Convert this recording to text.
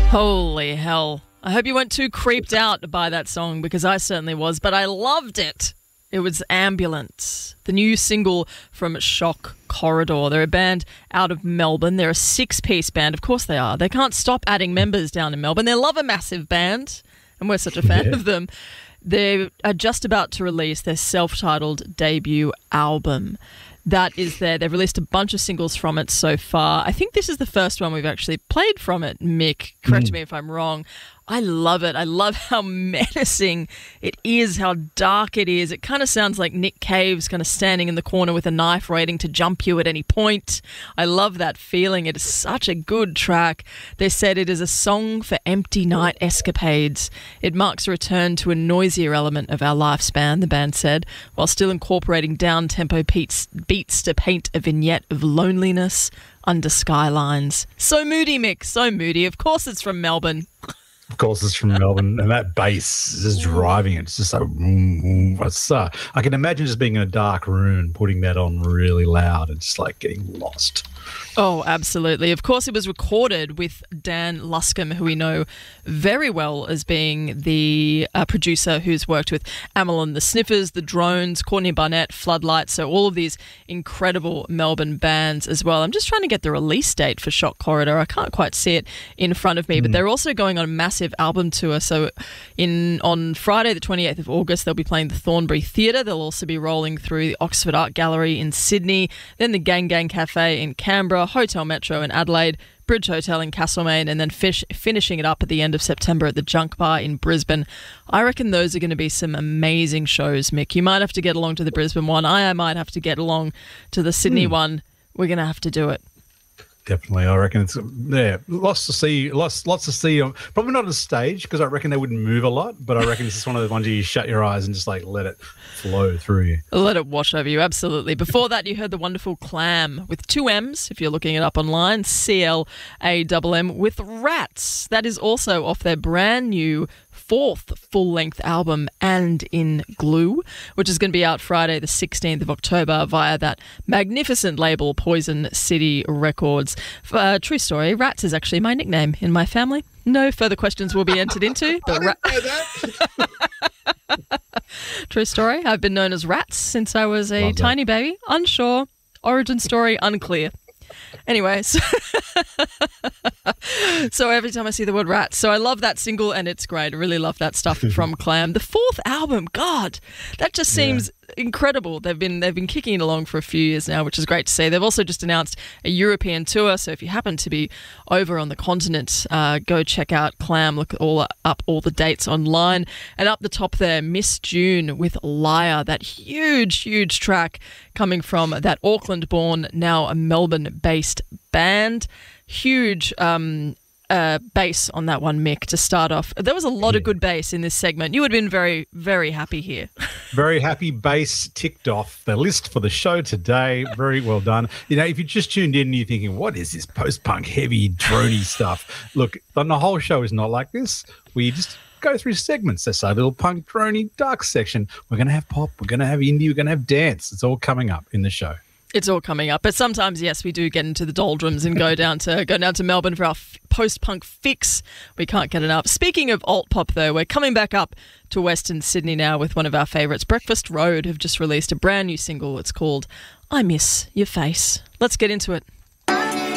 Holy hell. I hope you weren't too creeped out by that song, because I certainly was, but I loved it. It was Ambulance, the new single from Shock Corridor. They're a band out of Melbourne. They're a six-piece band. Of course they are. They can't stop adding members down in Melbourne. They love a massive band, and we're such a fan of them. They are just about to release their self-titled debut album. That is there. They've released a bunch of singles from it so far. I think this is the first one we've actually played from it, Mick. Correct me if I'm wrong. I love it. I love how menacing it is, how dark it is. It kind of sounds like Nick Cave's kind of standing in the corner with a knife waiting to jump you at any point. I love that feeling. It is such a good track. They said it is a song for empty night escapades. It marks a return to a noisier element of our lifespan, the band said, while still incorporating down-tempo beats to paint a vignette of loneliness under skylines. So moody, Mick, so moody. Of course it's from Melbourne. Of course, it's from Melbourne, and that bass is just driving it. It's just so. I can imagine just being in a dark room and putting that on really loud and just like getting lost. Oh, absolutely. Of course, it was recorded with Dan Luscombe, who we know very well as being the producer who's worked with Amyl and the Sniffers, The Drones, Courtney Barnett, Floodlights, so all of these incredible Melbourne bands as well. I'm just trying to get the release date for Shock Corridor. I can't quite see it in front of me, but they're also going on a massive album tour. So on Friday, the 28th of August, they'll be playing the Thornbury Theatre. They'll also be rolling through the Oxford Art Gallery in Sydney, then the Gang Gang Cafe in Canberra, Hotel Metro in Adelaide, Bridge Hotel in Castlemaine, and then finishing it up at the end of September at the Junk Bar in Brisbane. I reckon those are going to be some amazing shows, Mick. You might have to get along to the Brisbane one. I might have to get along to the Sydney one. We're going to have to do it. Definitely, I reckon it's lots to see. Probably not on stage, because I reckon they wouldn't move a lot. But I reckon it's just one of the ones you shut your eyes and just like let it flow through you. Let it wash over you. Absolutely. Before that, you heard the wonderful Clam with two M's. If you're looking it up online, CLAMM with Rats. That is also off their brand new fourth full-length album, And in Glue, which is going to be out Friday the 16th of October via that magnificent label Poison City Records. True story, Rats is actually my nickname in my family. No further questions will be entered into. But True story, I've been known as Rats since I was a tiny baby. Unsure. Origin story unclear. Anyway, so every time I see the word Rats, so I love that single and it's great. I really love that stuff from Clam. The fourth album, God, that just seems incredible. They've been kicking it along for a few years now, which is great to see. They've also just announced a European tour, so if you happen to be over on the continent, go check out Clam. Look up all the dates online. And up the top there, Miss June with Liar, that huge track coming from that Auckland-born, now a Melbourne-based band. Huge bass on that one, Mick, to start off. There was a lot of good bass in this segment. You would have been very, very happy here. Very happy. Bass ticked off the list for the show today. Very well done. You know, if you just tuned in and you're thinking, what is this post-punk heavy drony stuff? Look, the whole show is not like this. We just go through segments. There's a little punk, drony, dark section. We're going to have pop. We're going to have indie. We're going to have dance. It's all coming up in the show. It's all coming up. But sometimes, yes, we do get into the doldrums and go down to Melbourne for our post-punk fix. We can't get enough. Speaking of alt-pop, though, we're coming back up to Western Sydney now with one of our favourites. Breakfast Road have just released a brand new single. It's called I Miss Your Face. Let's get into it.